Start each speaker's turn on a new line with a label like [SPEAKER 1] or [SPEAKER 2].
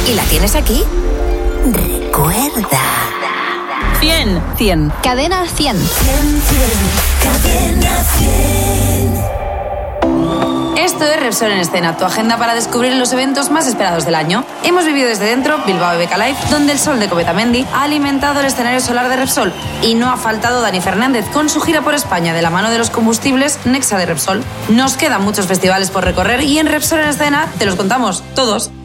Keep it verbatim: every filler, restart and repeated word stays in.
[SPEAKER 1] ¿Y la tienes aquí? Recuerda.
[SPEAKER 2] cien. cien.
[SPEAKER 3] Cadena cien.
[SPEAKER 1] cien, cien. Cadena cien.
[SPEAKER 4] Esto es Repsol en Escena, tu agenda para descubrir los eventos más esperados del año. Hemos vivido desde dentro Bilbao Beca Live, donde el sol de Cometamendi ha alimentado el escenario solar de Repsol. Y no ha faltado Dani Fernández con su gira por España de la mano de los combustibles Nexa de Repsol. Nos quedan muchos festivales por recorrer y en Repsol en Escena te los contamos todos.